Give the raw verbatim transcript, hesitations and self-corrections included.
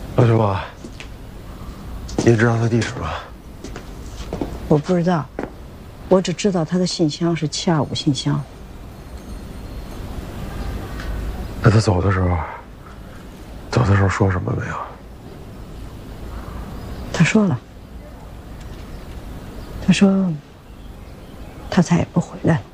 老舅妈，您知道他地址吗？ 我不知道，我只知道他的信箱是七二五信箱。 那他走的时候，走的时候说什么没有？ 他说了，他说他再也不回来了。